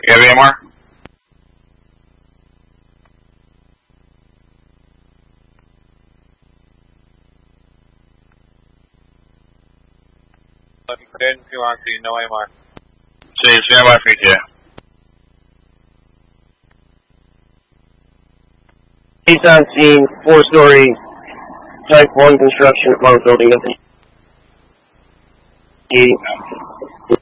You have any more? If you want to, no AMR. Sí, stand by for you, Jay. He's on scene, 4-story, type 1 construction apartment building at the